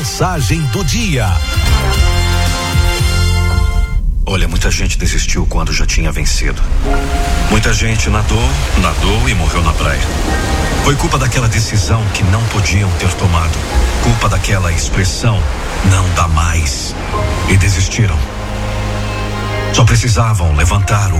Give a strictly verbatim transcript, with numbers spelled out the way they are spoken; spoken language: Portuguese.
Mensagem do dia. Olha, muita gente desistiu quando já tinha vencido. Muita gente nadou, nadou e morreu na praia. Foi culpa daquela decisão que não podiam ter tomado. Culpa daquela expressão, não dá mais. E desistiram. Só precisavam levantar o